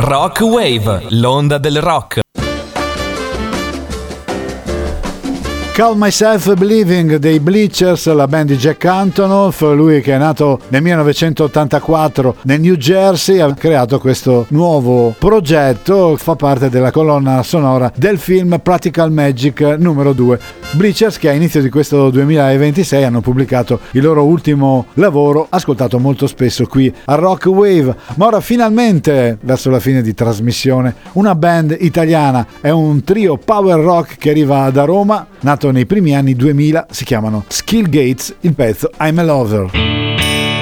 Rock Wave, l'onda del rock. Call Myself Believing dei Bleachers, la band di Jack Antonoff, lui che è nato nel 1984 nel New Jersey, ha creato questo nuovo progetto, fa parte della colonna sonora del film Practical Magic numero 2. Bleachers che a inizio di questo 2026 hanno pubblicato il loro ultimo lavoro, ascoltato molto spesso qui a Rock Wave, ma ora finalmente verso la fine di trasmissione una band italiana, è un trio power rock che arriva da Roma, nato nei primi anni 2000, si chiamano Skill Gates, il pezzo I'm a Lover.